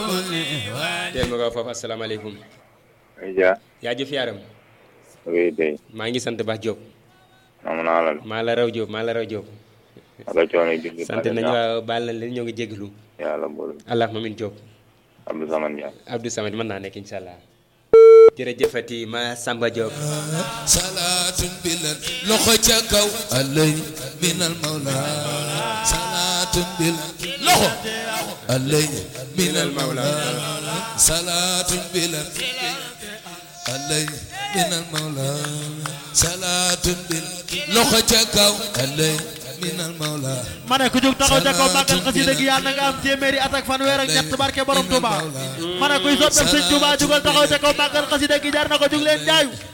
teel ma ko foofu asalaamaaleykum. Adja. yaa jëf yaaram. oui tey. maa ngi sant baax Diop. am naa la. maa la raw Diop maa la raw Diop. ala coono julli. sant nañu waaw baal nañ leen ñoo ngi jégalu. yàlla boole. allahumma min Diop. Abdou Samane Ndiaye. Abdou Samad mën naa nekk incha allah. jërëjëfati ma Samba Diop. salaatun bilal loxo ca kaw alay minal mawla salaatun bilal loxo alay minal mawla salaatun bilal alay minal mawla salaatun bilal loxo ca kaw alay minal mawla ma ne ku jóg taxaw ca kaw màggal xasida gi yàlla na nga am téeméeri at ak fanweer ak ñett barke borom Touba ma ne kuy soppeeku sëñ Touba jugal taxaw ca kaw màggal xasida gi jar na ko jug leen jaayu